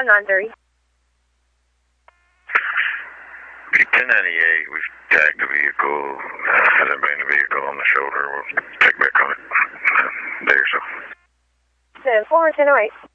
193. 1098, we've tagged the vehicle. Has anybody in the vehicle on the shoulder? We'll take back on it. There, so. 10-4, 10-08.